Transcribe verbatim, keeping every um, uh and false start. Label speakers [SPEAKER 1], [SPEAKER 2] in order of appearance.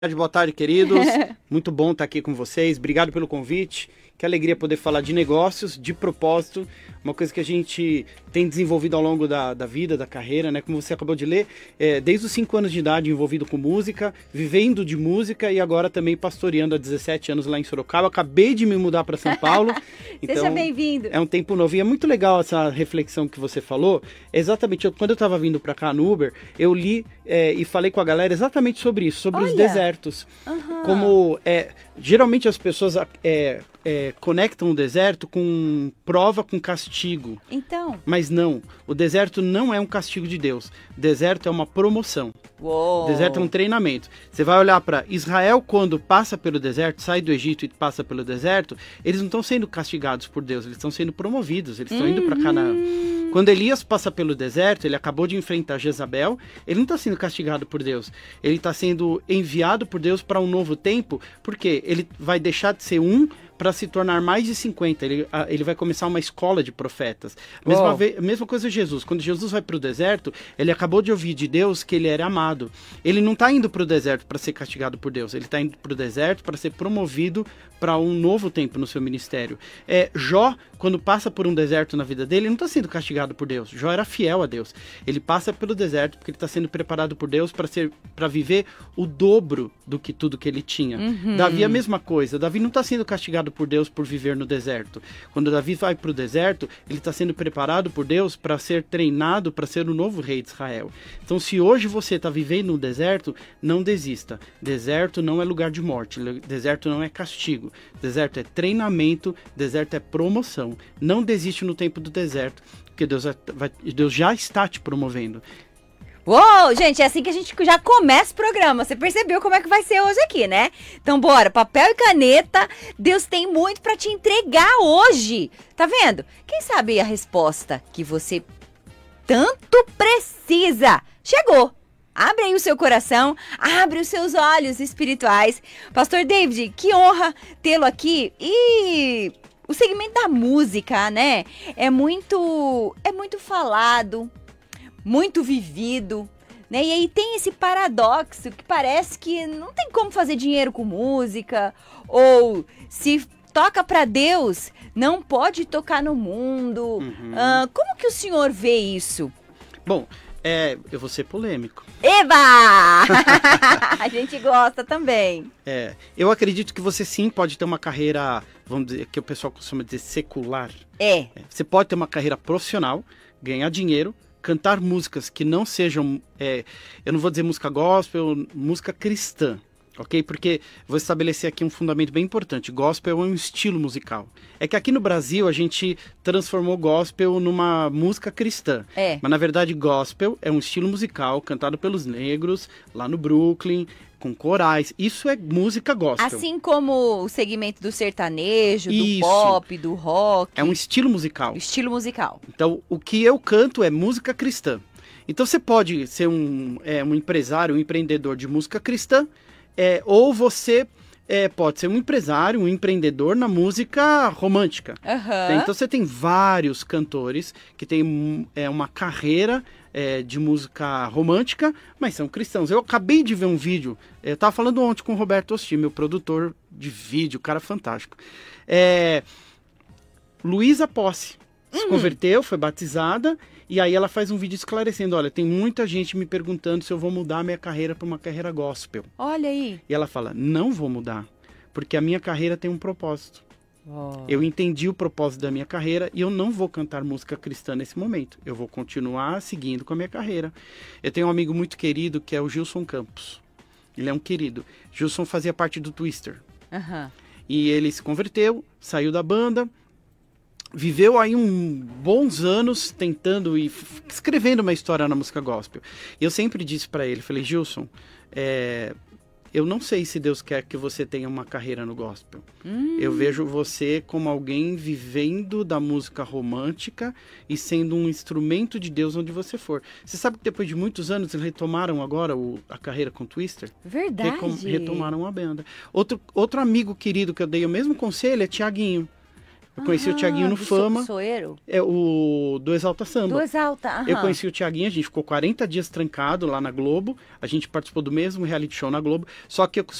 [SPEAKER 1] Boa tarde, queridos. Muito bom estar aqui com vocês. Obrigado pelo convite. Que alegria poder falar de negócios, de propósito, uma coisa que a gente tem desenvolvido ao longo da, da vida, da carreira, né? Como você acabou de ler, é, desde os cinco anos de idade envolvido com música, vivendo de música e agora também pastoreando há dezessete anos lá em Sorocaba. Acabei de me mudar para São Paulo. Então,
[SPEAKER 2] seja bem-vindo.
[SPEAKER 1] É um tempo novo. E é muito legal essa reflexão que você falou. Exatamente, eu, quando eu estava vindo para cá no Uber, eu li é, e falei com a galera exatamente sobre isso, sobre
[SPEAKER 2] Olha.
[SPEAKER 1] os desertos.
[SPEAKER 2] Uhum.
[SPEAKER 1] Como, é, geralmente as pessoas... É, É, conectam o deserto com prova, com castigo.
[SPEAKER 2] Então.
[SPEAKER 1] Mas não, o deserto não é um castigo de Deus. O deserto é uma promoção.
[SPEAKER 2] Uou.
[SPEAKER 1] O deserto é um treinamento. Você vai olhar para Israel quando passa pelo deserto, sai do Egito e passa pelo deserto, eles não estão sendo castigados por Deus, eles estão sendo promovidos, eles estão uhum. indo para Canaã. Quando Elias passa pelo deserto, ele acabou de enfrentar Jezabel, ele não está sendo castigado por Deus, ele está sendo enviado por Deus para um novo tempo, porque ele vai deixar de ser um para se tornar mais de cinquenta, ele, ele vai começar uma escola de profetas. Mesma, vez, mesma coisa Jesus, quando Jesus vai para o deserto, ele acabou de ouvir de Deus que ele era amado. Ele não está indo para o deserto para ser castigado por Deus, ele está indo para o deserto para ser promovido para um novo tempo no seu ministério. É, Jó, quando passa por um deserto na vida dele, ele não está sendo castigado por Deus. Jó era fiel a Deus. Ele passa pelo deserto porque ele está sendo preparado por Deus para ser, para viver o dobro do que tudo que ele tinha. Uhum. Davi a mesma coisa. Davi não está sendo castigado por Deus por viver no deserto. Quando Davi vai para o deserto, ele está sendo preparado por Deus para ser treinado para ser o novo rei de Israel. Então, se hoje você está vivendo no deserto, não desista. Deserto não é lugar de morte. Deserto não é castigo. Deserto é treinamento. Deserto é promoção. Não desiste no tempo do deserto, porque Deus, vai, Deus já está te promovendo.
[SPEAKER 2] Uou, gente, é assim que a gente já começa o programa. Você percebeu como é que vai ser hoje aqui, né? Então bora, papel e caneta. Deus tem muito pra te entregar hoje. Tá vendo? Quem sabe a resposta que você tanto precisa chegou. Abre aí o seu coração, abre os seus olhos espirituais. Pastor David, que honra tê-lo aqui. E o segmento da música, né? É muito, é muito falado, muito vivido, né? E aí tem esse paradoxo que parece que não tem como fazer dinheiro com música, ou se toca para Deus, não pode tocar no mundo. Uhum. Ah, como que o senhor vê isso?
[SPEAKER 1] Bom, é, eu vou ser polêmico.
[SPEAKER 2] Eba! A gente gosta também.
[SPEAKER 1] É, eu acredito que você sim pode ter uma carreira, vamos dizer, que o pessoal costuma dizer secular.
[SPEAKER 2] É.
[SPEAKER 1] é você pode ter uma carreira profissional, ganhar dinheiro, cantar músicas que não sejam, é, eu não vou dizer música gospel, música cristã, ok? Porque vou estabelecer aqui um fundamento bem importante. Gospel é um estilo musical. É que aqui no Brasil a gente transformou gospel numa música cristã.
[SPEAKER 2] É.
[SPEAKER 1] Mas na verdade gospel é um estilo musical cantado pelos negros, lá no Brooklyn, com corais. Isso é música gospel.
[SPEAKER 2] Assim como o segmento do sertanejo, do
[SPEAKER 1] Isso.
[SPEAKER 2] pop, do rock.
[SPEAKER 1] É um estilo musical.
[SPEAKER 2] Estilo musical.
[SPEAKER 1] Então, o que eu canto é música cristã. Então, você pode ser um, é, um empresário, um empreendedor de música cristã, é, ou você é, pode ser um empresário, um empreendedor na música romântica.
[SPEAKER 2] Uhum.
[SPEAKER 1] Então, você tem vários cantores que têm é, uma carreira É, de música romântica, mas são cristãos. Eu acabei de ver um vídeo, eu estava falando ontem com o Roberto Osti, meu produtor de vídeo, cara fantástico. É, Luísa Posse se uhum. converteu, foi batizada, e aí ela faz um vídeo esclarecendo, olha, tem muita gente me perguntando se eu vou mudar a minha carreira para uma carreira gospel.
[SPEAKER 2] Olha aí.
[SPEAKER 1] E ela fala, não vou mudar, porque a minha carreira tem um propósito.
[SPEAKER 2] Oh.
[SPEAKER 1] Eu entendi o propósito da minha carreira e eu não vou cantar música cristã nesse momento. Eu vou continuar seguindo com a minha carreira. Eu tenho um amigo muito querido que é o Gilson Campos. Ele é um querido. Gilson fazia parte do Twister.
[SPEAKER 2] Uhum.
[SPEAKER 1] E ele se converteu, saiu da banda, viveu aí um bons anos tentando e escrevendo uma história na música gospel. Eu sempre disse para ele, falei, Gilson, é... eu não sei se Deus quer que você tenha uma carreira no gospel. Hum. Eu vejo você como alguém vivendo da música romântica e sendo um instrumento de Deus onde você for. Você sabe que depois de muitos anos eles retomaram agora o, a carreira com Twister?
[SPEAKER 2] Verdade.
[SPEAKER 1] Recom, retomaram a banda. Outro, outro amigo querido que eu dei o mesmo conselho é Tiaguinho. Eu conheci
[SPEAKER 2] Aham,
[SPEAKER 1] o Thiaguinho no
[SPEAKER 2] do
[SPEAKER 1] Fama.
[SPEAKER 2] So- Soeiro?
[SPEAKER 1] É o do Exalta Samba.
[SPEAKER 2] Do Exalta, aham.
[SPEAKER 1] Eu conheci o Thiaguinho, a gente ficou quarenta dias trancado lá na Globo. A gente participou do mesmo reality show na Globo. Só que eu